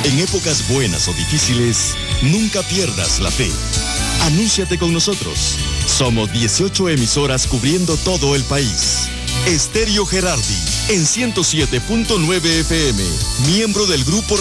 En épocas buenas o difíciles, nunca pierdas la fe. Anúnciate con nosotros. Somos 18 emisoras cubriendo todo el país. Estéreo Gerardi, en 107.9 FM, miembro del Grupo